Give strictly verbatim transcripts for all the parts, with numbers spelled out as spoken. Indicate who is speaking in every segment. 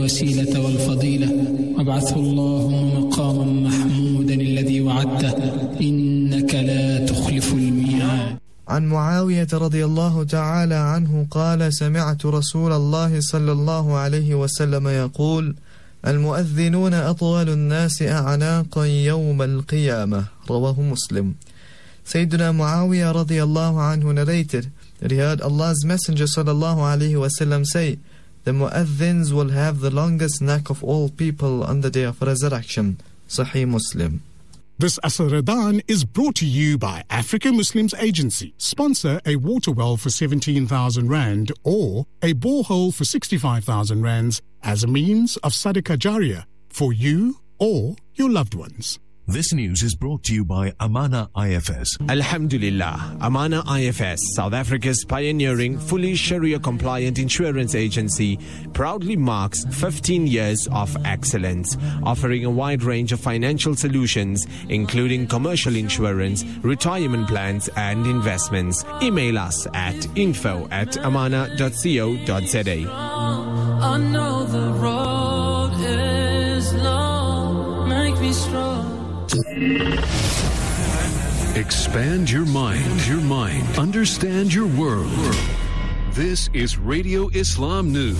Speaker 1: الوسيلة والفضيلة وابعثه اللهم مقاما محمودا الذي وعدته إنك لا تخلف الميعاد.
Speaker 2: عن معاوية رضي الله تعالى عنه قال: سمعت رسول الله صلى الله عليه وسلم يقول: المؤذنون أطول الناس أعناقا يوم القيامة. رواه Muslim. Sayyidina Muawiyah radiallahu anhu narrated that he heard Allah's Messenger sallallahu alayhi wasallam say, the mu'adhins will have the longest neck of all people on the day of resurrection. Sahih Muslim.
Speaker 3: This Asr Ramadan is brought to you by Africa Muslims Agency. Sponsor a water well for seventeen thousand rand or a borehole for sixty-five thousand rands as a means of Sadaqah Jariyah for you or your loved ones.
Speaker 4: This news is brought to you by Amana I F S.
Speaker 5: Alhamdulillah, Amana I F S, South Africa's pioneering, fully Sharia-compliant insurance agency, proudly marks fifteen years of excellence, offering a wide range of financial solutions, including commercial insurance, retirement plans, and investments. Email us at info at amana dot co dot za.
Speaker 6: I know the road is long, make me strong.
Speaker 4: Expand your mind, your mind. Understand your world. This is Radio Islam News.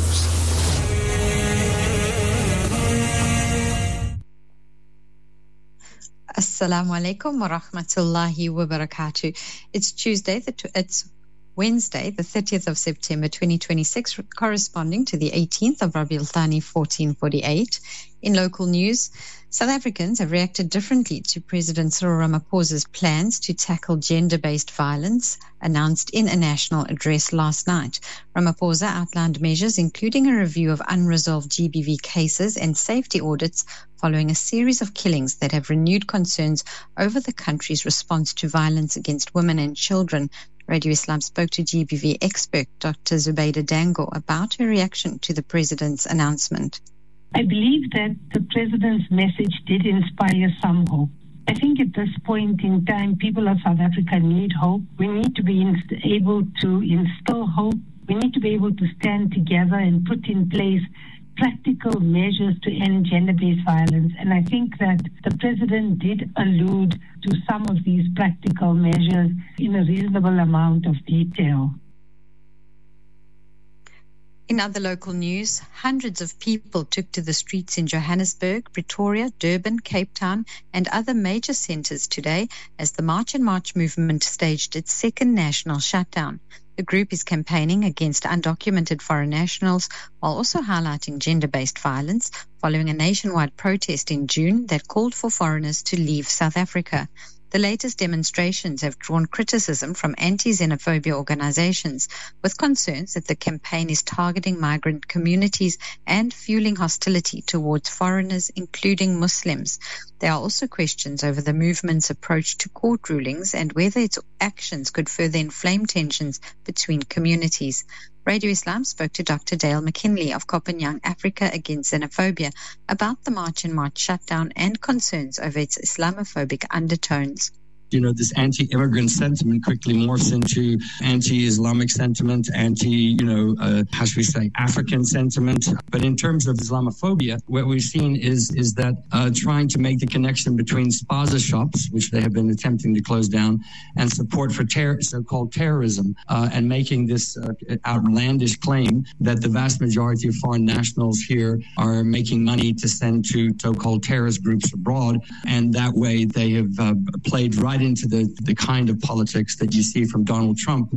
Speaker 7: Assalamu alaikum wa rahmatullahi wa barakatuh. It's Tuesday, the tw- it's Wednesday, the thirtieth of September twenty twenty-six, corresponding to the eighteenth of Rabiul Thani fourteen forty-eight. In local news, South Africans have reacted differently to President Cyril Ramaphosa's plans to tackle gender-based violence announced in a national address last night. Ramaphosa outlined measures including a review of unresolved G B V cases and safety audits following a series of killings that have renewed concerns over the country's response to violence against women and children. Radio Islam spoke to G B V expert Doctor Zubaydah Dango about her reaction to the president's announcement.
Speaker 8: I believe that the president's message did inspire some hope. I think at this point in time, people of South Africa need hope. We need to be inst- able to instill hope. We need to be able to stand together and put in place practical measures to end gender-based violence. And I think that the president did allude to some of these practical measures in a reasonable amount of detail.
Speaker 7: In other local news, hundreds of people took to the streets in Johannesburg, Pretoria, Durban, Cape Town, and other major centres today as the March and March movement staged its second national shutdown. The group is campaigning against undocumented foreign nationals while also highlighting gender-based violence following a nationwide protest in June that called for foreigners to leave South Africa. The latest demonstrations have drawn criticism from anti-xenophobia organizations with concerns that the campaign is targeting migrant communities and fueling hostility towards foreigners, including Muslims. There are also questions over the movement's approach to court rulings and whether its actions could further inflame tensions between communities. Radio Islam spoke to Doctor Dale McKinley of Kopenhagen Africa Against Xenophobia about the March and March shutdown and concerns over its Islamophobic undertones.
Speaker 9: You know, this anti-immigrant sentiment quickly morphs into anti-Islamic sentiment, anti, you know, uh, how should we say, African sentiment. But in terms of Islamophobia, what we've seen is is that uh, trying to make the connection between spaza shops, which they have been attempting to close down, and support for ter- so-called terrorism, uh, and making this uh, outlandish claim that the vast majority of foreign nationals here are making money to send to so-called terrorist groups abroad. And that way they have uh, played right into the, the kind of politics that you see from Donald Trump.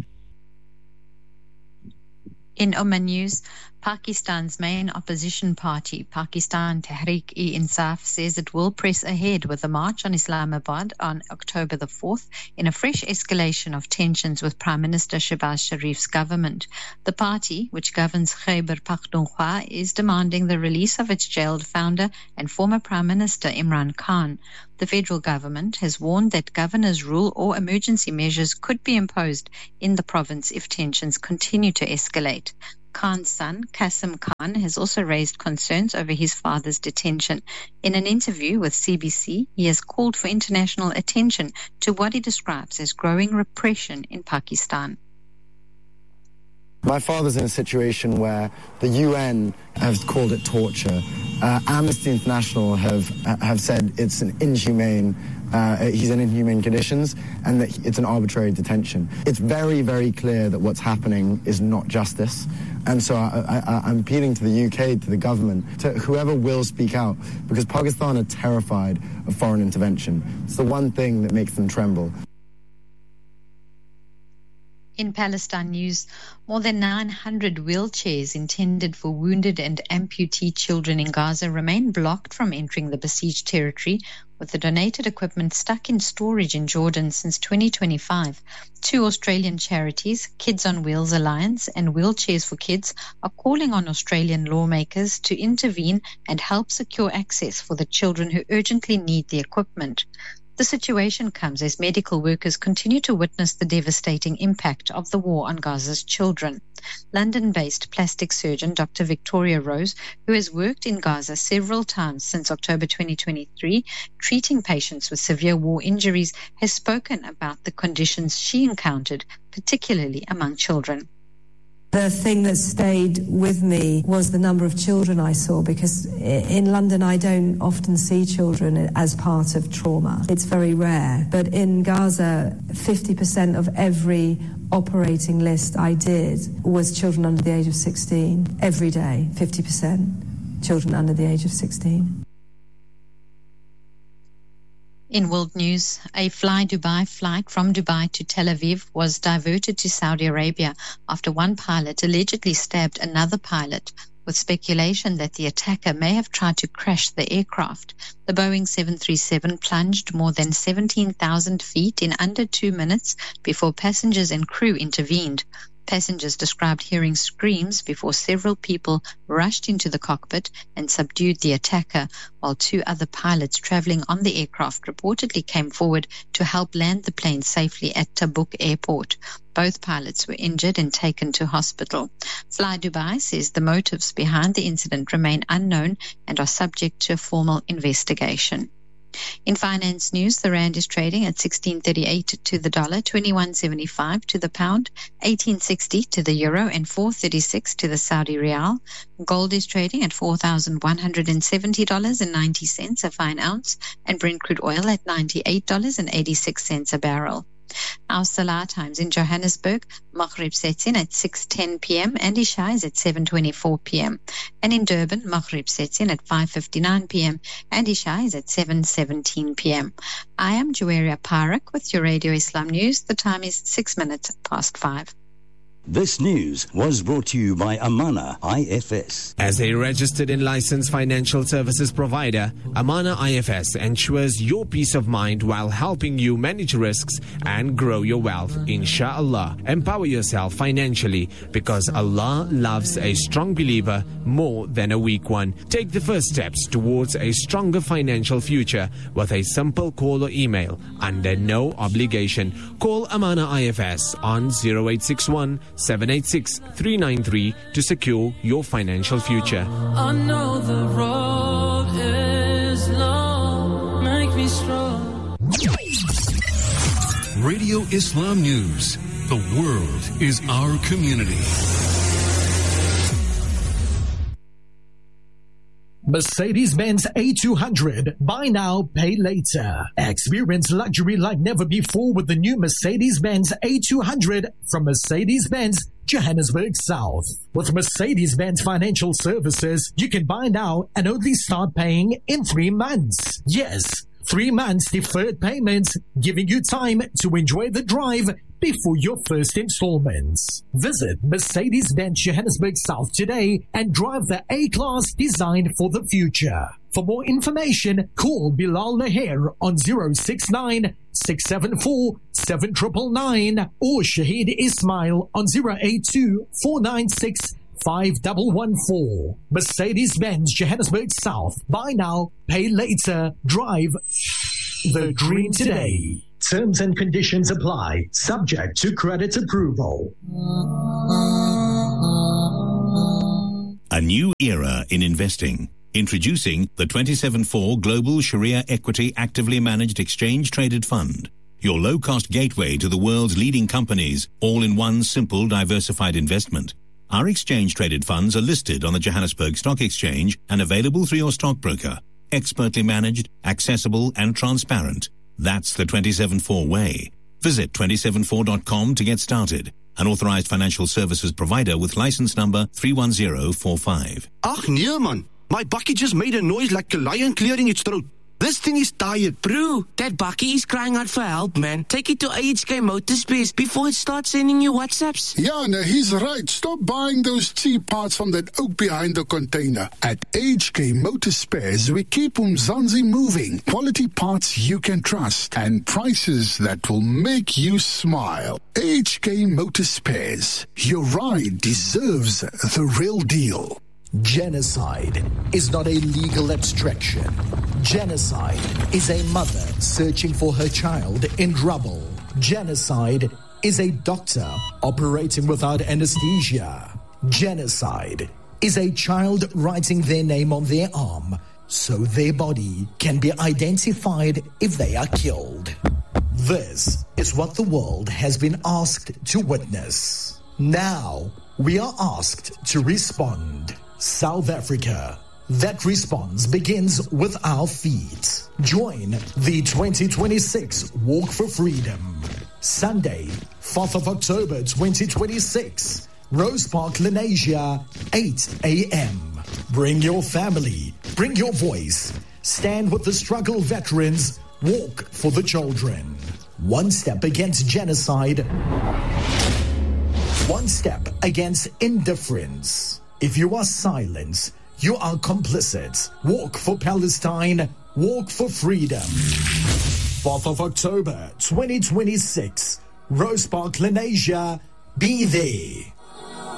Speaker 7: In Oman news, Pakistan's main opposition party, Pakistan Tehreek-e-Insaf, says it will press ahead with a march on Islamabad on October the fourth in a fresh escalation of tensions with Prime Minister Shehbaz Sharif's government. The party, which governs Khyber Pakhtunkhwa, is demanding the release of its jailed founder and former Prime Minister Imran Khan. The federal government has warned that governor's rule or emergency measures could be imposed in the province if tensions continue to escalate. Khan's son, Qasim Khan, has also raised concerns over his father's detention. In an interview with C B C, he has called for international attention to what he describes as growing repression in Pakistan.
Speaker 10: My father's in a situation where the U N has called it torture. Uh, Amnesty International have have said it's an inhumane, uh, he's in inhumane conditions, and that it's an arbitrary detention. It's very, very clear that what's happening is not justice. And so I, I, I'm appealing to the U K, to the government, to whoever will speak out, because Pakistan are terrified of foreign intervention. It's the one thing that makes them tremble.
Speaker 7: In Palestine news, more than nine hundred wheelchairs intended for wounded and amputee children in Gaza remain blocked from entering the besieged territory, with the donated equipment stuck in storage in Jordan since twenty twenty-five. Two Australian charities, Kids on Wheels Alliance and Wheelchairs for Kids, are calling on Australian lawmakers to intervene and help secure access for the children who urgently need the equipment. The situation comes as medical workers continue to witness the devastating impact of the war on Gaza's children. London-based plastic surgeon Doctor Victoria Rose, who has worked in Gaza several times since October twenty twenty-three, treating patients with severe war injuries, has spoken about the conditions she encountered, particularly among children.
Speaker 11: The thing that stayed with me was the number of children I saw, because in London I don't often see children as part of trauma. It's very rare. But in Gaza, fifty percent of every operating list I did was children under the age of sixteen. Every day, fifty percent children under the age of sixteen.
Speaker 7: In world news, a Fly Dubai flight from Dubai to Tel Aviv was diverted to Saudi Arabia after one pilot allegedly stabbed another pilot, with speculation that the attacker may have tried to crash the aircraft. The Boeing seven thirty-seven plunged more than seventeen thousand feet in under two minutes before passengers and crew intervened. Passengers described hearing screams before several people rushed into the cockpit and subdued the attacker, while two other pilots traveling on the aircraft reportedly came forward to help land the plane safely at Tabuk Airport. Both pilots were injured and taken to hospital. Fly Dubai says the motives behind the incident remain unknown and are subject to a formal investigation. In finance news, the rand is trading at sixteen thirty-eight to the dollar, twenty-one seventy-five to the pound, eighteen sixty to the euro, and four thirty-six to the Saudi rial. Gold is trading at four thousand one hundred seventy dollars and ninety cents a fine ounce, and Brent crude oil at ninety-eight dollars and eighty-six cents a barrel. Our Salah times in Johannesburg, Maghrib sets in at six ten p.m. and Isha is at seven twenty-four p.m. And in Durban, Maghrib sets in at five fifty-nine p.m. and Isha is at seven seventeen p.m. I am Juwaria Parak with your Radio Islam News. The time is six minutes past five.
Speaker 12: This news was brought to you by Amana I F S.
Speaker 5: As a registered and licensed financial services provider, Amana I F S ensures your peace of mind while helping you manage risks and grow your wealth. Inshallah, empower yourself financially, because Allah loves a strong believer more than a weak one. Take the first steps towards a stronger financial future with a simple call or email under no obligation. Call Amana I F S on zero eight six one, seven eight six, three nine three to secure your financial future.
Speaker 6: I know the road is long, make me strong.
Speaker 4: Radio Islam News. The world is our community.
Speaker 13: Mercedes-Benz A two hundred. Buy now, pay later. Experience luxury like never before with the new Mercedes-Benz A two hundred from Mercedes-Benz Johannesburg South. With Mercedes-Benz Financial Services, you can buy now and only start paying in three months. Yes, three months deferred payments, giving you time to enjoy the drive before your first installments. Visit Mercedes-Benz Johannesburg South today and drive the A-Class designed for the future. For more information, call Bilal Laher on zero six nine, six seven four, seven nine nine nine or Shahid Ismail on zero eight two, four nine six, five one one four. Mercedes-Benz Johannesburg South. Buy now, pay later. Drive the dream today. Terms and conditions apply, subject to credit approval.
Speaker 14: A new era in investing. Introducing the twenty-seven four Global Sharia Equity Actively Managed Exchange Traded Fund. your low-cost gateway to the world's leading companies, all in one simple, diversified investment. Our exchange-traded funds are listed on the Johannesburg Stock Exchange and available through your stockbroker. Expertly managed, accessible, and transparent. That's the twenty-seven four way. Visit twenty-seven four dot com to get started. An authorized financial services provider with license number three one zero four five.
Speaker 15: Ach nee man, my bucket just made a noise like a lion clearing its throat. This thing is tired.
Speaker 16: Bro, that Bucky is crying out for help, man. Take it to A H K Motorspace before it starts sending you WhatsApps.
Speaker 17: Yeah, no, he's right. Stop buying those cheap parts from that oak behind the container. At A H K Motorspares, we keep Umzansi moving. Quality parts you can trust and prices that will make you smile. A H K Motorspares. Your ride deserves the real deal.
Speaker 13: Genocide is not a legal abstraction. Genocide is a mother searching for her child in rubble. Genocide is a doctor operating without anesthesia. Genocide is a child writing their name on their arm so their body can be identified if they are killed. This is what the world has been asked to witness. Now we are asked to respond. South Africa. That response begins with our feet. Join the twenty twenty-six Walk for Freedom. Sunday, fourth of October twenty twenty-six. Rose Park, Lenasia, eight a.m. Bring your family. Bring your voice. Stand with the struggle veterans. Walk for the children. One step against genocide. One step against indifference. If you are silent, you are complicit. Walk for Palestine. Walk for freedom. fourth of October, twenty twenty-six. Rose Park, Lenasia. Be there.